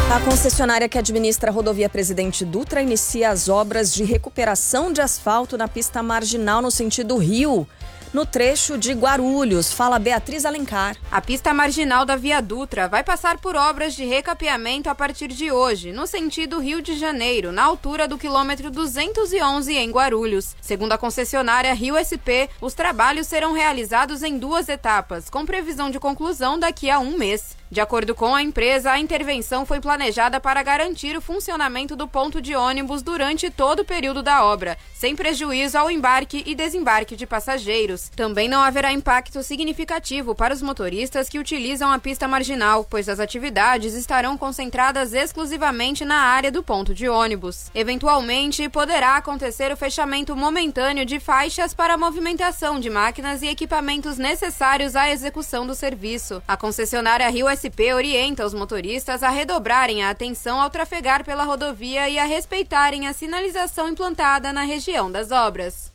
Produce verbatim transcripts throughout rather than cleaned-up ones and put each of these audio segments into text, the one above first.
A concessionária que administra a rodovia Presidente Dutra inicia as obras de recuperação de asfalto na pista marginal no sentido Rio, no trecho de Guarulhos. Fala Beatriz Alencar. A pista marginal da Via Dutra vai passar por obras de recapeamento a partir de hoje, no sentido Rio de Janeiro, na altura do quilômetro duzentos e onze em Guarulhos. Segundo a concessionária Rio S P, os trabalhos serão realizados em duas etapas, com previsão de conclusão daqui a um mês. De acordo com a empresa, a intervenção foi planejada para garantir o funcionamento do ponto de ônibus durante todo o período da obra, sem prejuízo ao embarque e desembarque de passageiros. Também não haverá impacto significativo para os motoristas que utilizam a pista marginal, pois as atividades estarão concentradas exclusivamente na área do ponto de ônibus. Eventualmente, poderá acontecer o fechamento momentâneo de faixas para a movimentação de máquinas e equipamentos necessários à execução do serviço. A concessionária Rio S P orienta os motoristas a redobrarem a atenção ao trafegar pela rodovia e a respeitarem a sinalização implantada na região das obras.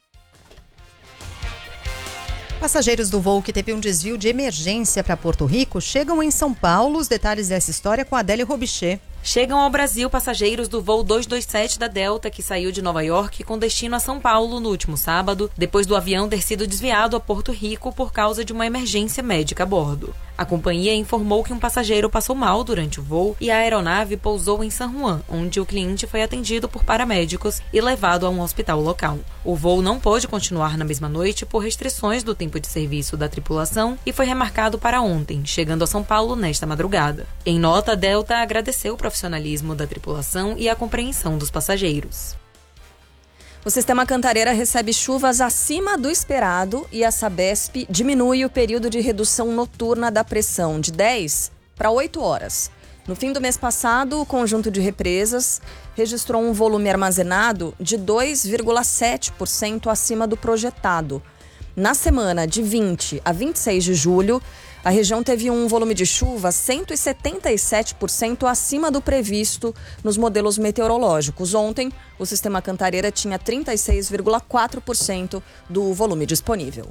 Passageiros do voo que teve um desvio de emergência para Porto Rico chegam em São Paulo. Os detalhes dessa história com a Adélia Robichê. Chegam ao Brasil passageiros do voo duzentos e vinte e sete da Delta, que saiu de Nova York com destino a São Paulo no último sábado, depois do avião ter sido desviado a Porto Rico por causa de uma emergência médica a bordo. A companhia informou que um passageiro passou mal durante o voo e a aeronave pousou em San Juan, onde o cliente foi atendido por paramédicos e levado a um hospital local. O voo não pôde continuar na mesma noite por restrições do tempo de serviço da tripulação e foi remarcado para ontem, chegando a São Paulo nesta madrugada. Em nota, a Delta agradeceu o profissionalismo da tripulação e a compreensão dos passageiros. O sistema Cantareira recebe chuvas acima do esperado e a Sabesp diminui o período de redução noturna da pressão de dez para oito horas. No fim do mês passado, o conjunto de represas registrou um volume armazenado de dois vírgula sete por cento acima do projetado. Na semana de vinte a vinte e seis de julho, a região teve um volume de chuva cento e setenta e sete por cento acima do previsto nos modelos meteorológicos. Ontem, o sistema Cantareira tinha trinta e seis vírgula quatro por cento do volume disponível.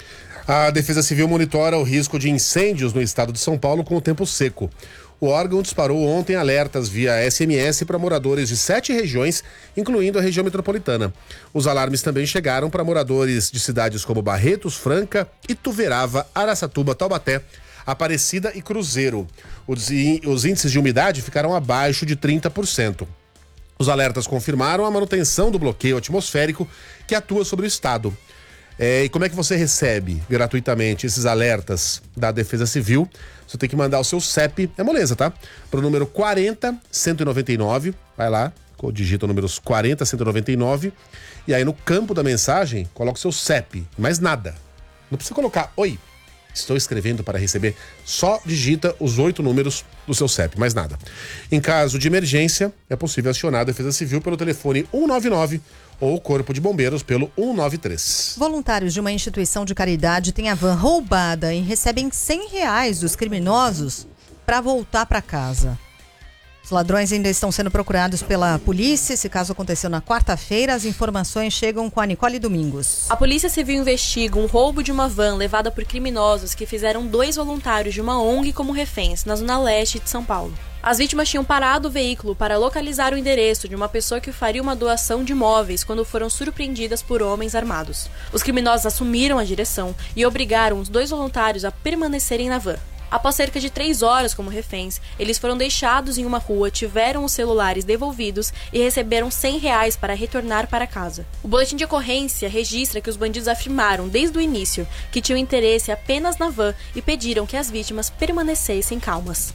A Defesa Civil monitora o risco de incêndios no estado de São Paulo com o tempo seco. O órgão disparou ontem alertas via S M S para moradores de sete regiões, incluindo a região metropolitana. Os alarmes também chegaram para moradores de cidades como Barretos, Franca, Ituverava, Araçatuba, Taubaté, Aparecida e Cruzeiro. Os, os índices de umidade ficaram abaixo de trinta por cento. Os alertas confirmaram a manutenção do bloqueio atmosférico que atua sobre o estado. É, e como é que você recebe gratuitamente esses alertas da Defesa Civil? Você tem que mandar o seu C E P, é moleza, tá? Para o número quarenta, cento e noventa e nove, vai lá, digita o número quarenta, cento e noventa e nove, e aí no campo da mensagem, coloca o seu C E P, mais nada. Não precisa colocar, oi, estou escrevendo para receber, só digita os oito números do seu C E P, mais nada. Em caso de emergência, é possível acionar a Defesa Civil pelo telefone cento e noventa e nove ou o Corpo de Bombeiros pelo cento e noventa e três. Voluntários de uma instituição de caridade têm a van roubada e recebem cem reais dos criminosos para voltar para casa. Os ladrões ainda estão sendo procurados pela polícia. Esse caso aconteceu na quarta-feira. As informações chegam com a Nicole Domingos. A Polícia Civil investiga um roubo de uma van levada por criminosos que fizeram dois voluntários de uma O N G como reféns na zona leste de São Paulo. As vítimas tinham parado o veículo para localizar o endereço de uma pessoa que faria uma doação de móveis quando foram surpreendidas por homens armados. Os criminosos assumiram a direção e obrigaram os dois voluntários a permanecerem na van. Após cerca de três horas como reféns, eles foram deixados em uma rua, tiveram os celulares devolvidos e receberam cem reais para retornar para casa. O boletim de ocorrência registra que os bandidos afirmaram desde o início que tinham interesse apenas na van e pediram que as vítimas permanecessem calmas.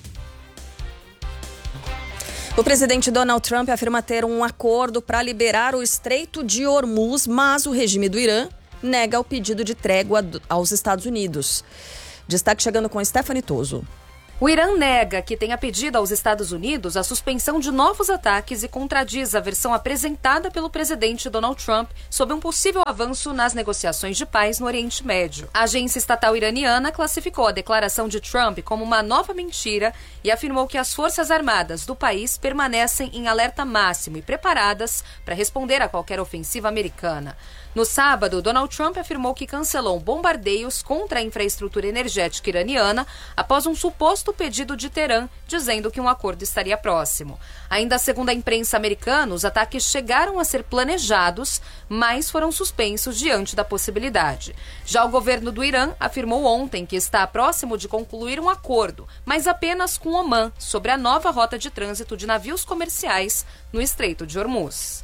O presidente Donald Trump afirma ter um acordo para liberar o Estreito de Hormuz, mas o regime do Irã nega o pedido de trégua aos Estados Unidos. Destaque chegando com Stephanie Toso. O Irã nega que tenha pedido aos Estados Unidos a suspensão de novos ataques e contradiz a versão apresentada pelo presidente Donald Trump sobre um possível avanço nas negociações de paz no Oriente Médio. A agência estatal iraniana classificou a declaração de Trump como uma nova mentira e afirmou que as forças armadas do país permanecem em alerta máximo e preparadas para responder a qualquer ofensiva americana. No sábado, Donald Trump afirmou que cancelou bombardeios contra a infraestrutura energética iraniana após um suposto pedido de Teherã, dizendo que um acordo estaria próximo. Ainda segundo a imprensa americana, os ataques chegaram a ser planejados, mas foram suspensos diante da possibilidade. Já o governo do Irã afirmou ontem que está próximo de concluir um acordo, mas apenas com Omã, sobre a nova rota de trânsito de navios comerciais no Estreito de Hormuz.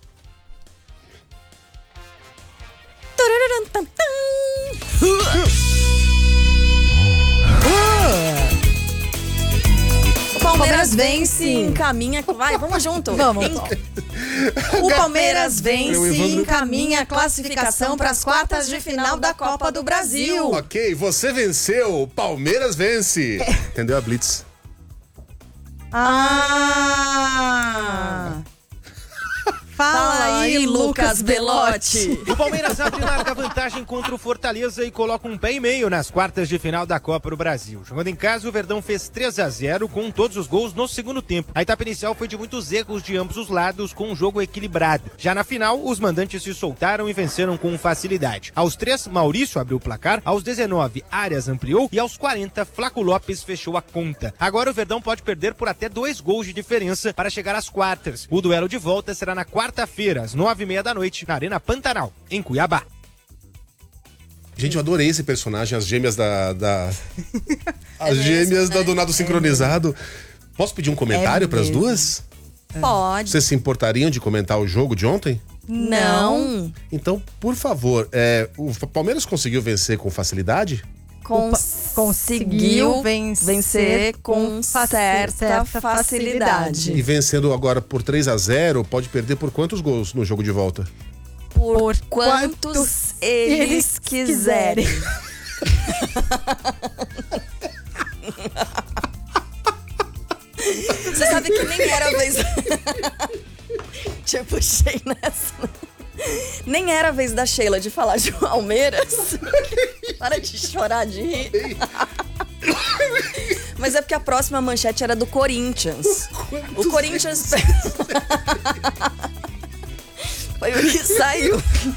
O Palmeiras vence e encaminha. Vai, vamos junto. Vamos. O Palmeiras vence e encaminha a classificação para as quartas de final da Copa do Brasil. Ok, você venceu. Palmeiras vence. Entendeu a Blitz? Ah! Fala aí, Lucas Belotti. O Palmeiras abre larga vantagem contra o Fortaleza e coloca um pé e meio nas quartas de final da Copa do Brasil. Jogando em casa, o Verdão fez três a zero com todos os gols no segundo tempo. A etapa inicial foi de muitos erros de ambos os lados, com um jogo equilibrado. Já na final, os mandantes se soltaram e venceram com facilidade. Aos três, Maurício abriu o placar, aos dezenove, Arias ampliou e aos quarenta, Flaco Lopes fechou a conta. Agora o Verdão pode perder por até dois gols de diferença para chegar às quartas. O duelo de volta será na quarta quarta-feira, às nove e meia da noite, na Arena Pantanal, em Cuiabá. Gente, eu adorei esse personagem, as gêmeas da... da... as é gêmeas mesmo, da, né? do Nado Sincronizado. Posso pedir um comentário é para as duas? Pode. Vocês se importariam de comentar o jogo de ontem? Não. Então, por favor, é, o Palmeiras conseguiu vencer com facilidade? Cons- conseguiu vencer, vencer com certa, certa facilidade. E vencendo agora por três a zero, pode perder por quantos gols no jogo de volta? Por, por quantos, quantos eles, eles quiserem. Você sabe que nem era a vez... Te puxei nessa... Nem era a vez da Sheila de falar de Palmeiras. Para de chorar, de rir. Mas é porque a próxima manchete era do Corinthians. Quantos o Corinthians... Foi o que saiu.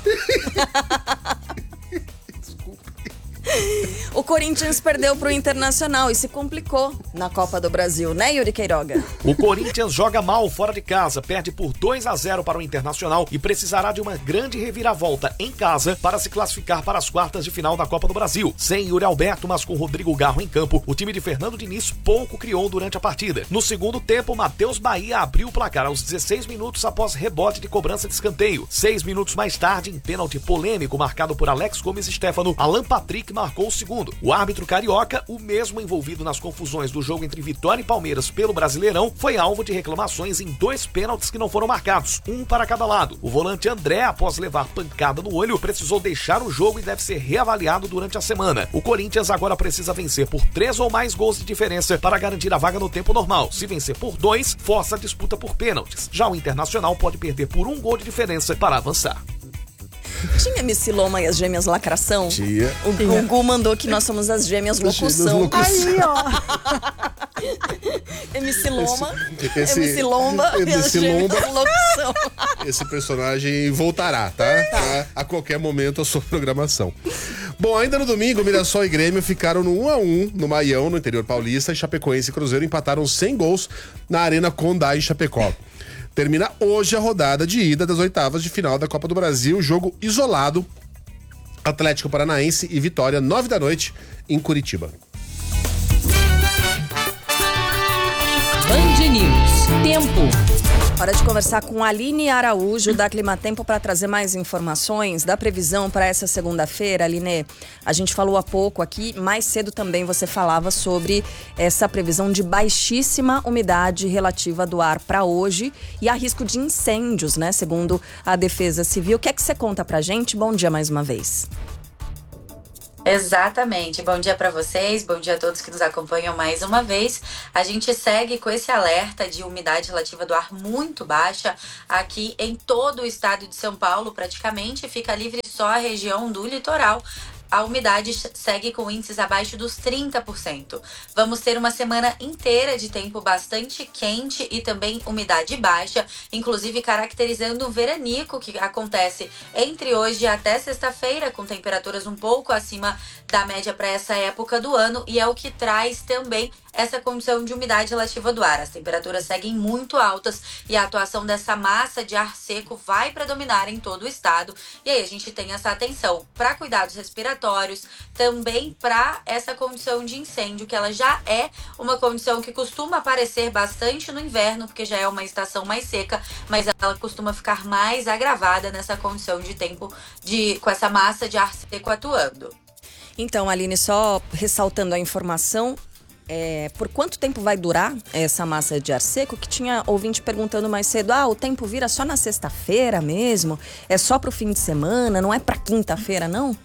O Corinthians perdeu pro Internacional e se complicou na Copa do Brasil, né, Yuri Queiroga? O Corinthians joga mal fora de casa, perde por dois a zero para o Internacional e precisará de uma grande reviravolta em casa para se classificar para as quartas de final da Copa do Brasil. Sem Yuri Alberto, mas com Rodrigo Garro em campo, o time de Fernando Diniz pouco criou durante a partida. No segundo tempo, Matheus Bahia abriu o placar aos dezesseis minutos após rebote de cobrança de escanteio. Seis minutos mais tarde, em pênalti polêmico marcado por Alex Gomes Stefano, Alan Patrick marcou o segundo. O árbitro carioca, o mesmo envolvido nas confusões do jogo entre Vitória e Palmeiras pelo Brasileirão, foi alvo de reclamações em dois pênaltis que não foram marcados, um para cada lado. O volante André, após levar pancada no olho, precisou deixar o jogo e deve ser reavaliado durante a semana. O Corinthians agora precisa vencer por três ou mais gols de diferença para garantir a vaga no tempo normal. Se vencer por dois, força a disputa por pênaltis. Já o Internacional pode perder por um gol de diferença para avançar. Tinha M C Loma e as gêmeas lacração? Tinha. O Gugu mandou que nós somos as gêmeas locução. Aí, ó. M C Loma, esse, M C Lomba e as gêmeas locução. Esse personagem voltará, tá? tá? A qualquer momento a sua programação. Bom, ainda no domingo, Mirassol e Grêmio ficaram no um a um no Maião, no interior paulista, e Chapecoense e Cruzeiro empataram sem gols na Arena Condá, em Chapecó. Termina hoje a rodada de ida das oitavas de final da Copa do Brasil, jogo isolado, Atlético Paranaense e Vitória, nove da noite, em Curitiba. Band News. Tempo. Hora de conversar com a Aline Araújo, da Climatempo, para trazer mais informações da previsão para essa segunda-feira. Aline, a gente falou há pouco aqui, mais cedo também você falava sobre essa previsão de baixíssima umidade relativa do ar para hoje e há risco de incêndios, né? Segundo a Defesa Civil. O que é que você conta pra gente? Bom dia mais uma vez. Exatamente. Bom dia para vocês, bom dia a todos que nos acompanham mais uma vez. A gente segue com esse alerta de umidade relativa do ar muito baixa aqui em todo o estado de São Paulo, praticamente. Fica livre só a região do litoral. a umidade segue com índices abaixo dos trinta por cento. Vamos ter uma semana inteira de tempo bastante quente e também umidade baixa, inclusive caracterizando um veranico que acontece entre hoje até sexta-feira, com temperaturas um pouco acima da média para essa época do ano, e é o que traz também essa condição de umidade relativa do ar. As temperaturas seguem muito altas e a atuação dessa massa de ar seco vai predominar em todo o estado. E aí a gente tem essa atenção para cuidados respiratórios, também para essa condição de incêndio, que ela já é uma condição que costuma aparecer bastante no inverno, porque já é uma estação mais seca, mas ela costuma ficar mais agravada nessa condição de tempo de, com essa massa de ar seco atuando. Então, Aline, só ressaltando a informação, É, por quanto tempo vai durar essa massa de ar seco? Que tinha ouvinte perguntando mais cedo, ah, o tempo vira só na sexta-feira mesmo? É só pro fim de semana, não é pra quinta-feira, não?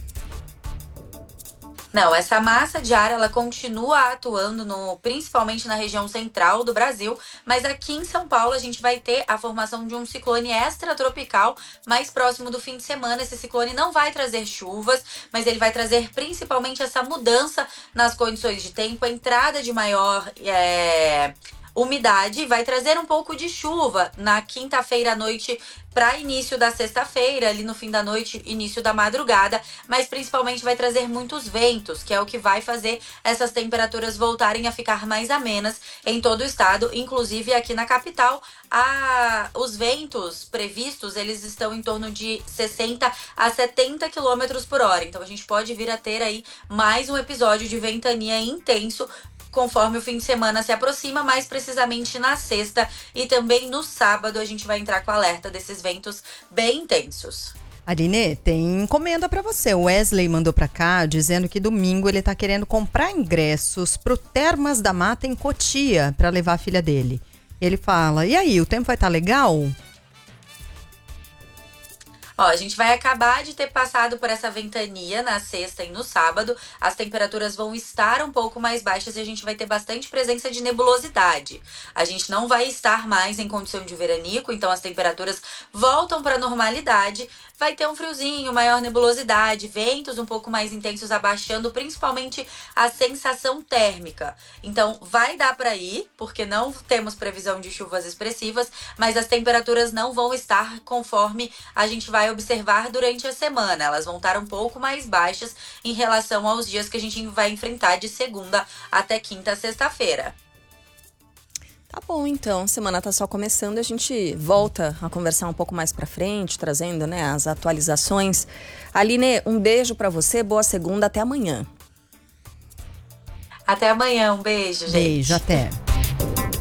Não, essa massa de ar, ela continua atuando no, principalmente na região central do Brasil, mas aqui em São Paulo a gente vai ter a formação de um ciclone extratropical mais próximo do fim de semana. Esse ciclone não vai trazer chuvas, mas ele vai trazer principalmente essa mudança nas condições de tempo, a entrada de maior é, umidade, vai trazer um pouco de chuva na quinta-feira à noite para início da sexta-feira, ali no fim da noite, início da madrugada, mas principalmente vai trazer muitos ventos, que é o que vai fazer essas temperaturas voltarem a ficar mais amenas em todo o estado, inclusive aqui na capital. A, os ventos previstos, eles estão em torno de sessenta a setenta quilômetros por hora, então a gente pode vir a ter aí mais um episódio de ventania intenso conforme o fim de semana se aproxima, mais precisamente na sexta e também no sábado a gente vai entrar com alerta desses ventos bem intensos. Aline, tem encomenda para você. O Wesley mandou para cá dizendo que domingo ele tá querendo comprar ingressos pro Termas da Mata em Cotia para levar a filha dele. Ele fala, e aí, o tempo vai estar legal? Ó, a gente vai acabar de ter passado por essa ventania na sexta e no sábado. As temperaturas vão estar um pouco mais baixas e a gente vai ter bastante presença de nebulosidade. A gente não vai estar mais em condição de veranico, então as temperaturas voltam para a normalidade. Vai ter um friozinho, maior nebulosidade, ventos um pouco mais intensos abaixando principalmente a sensação térmica. Então vai dar para ir, porque não temos previsão de chuvas expressivas, mas as temperaturas não vão estar conforme a gente vai observar durante a semana. Elas vão estar um pouco mais baixas em relação aos dias que a gente vai enfrentar de segunda até quinta, sexta-feira. Tá bom, então. Semana tá só começando, a gente volta a conversar um pouco mais pra frente, trazendo, né, as atualizações. Aline, um beijo pra você, boa segunda, até amanhã. Até amanhã, um beijo, gente. Beijo, até.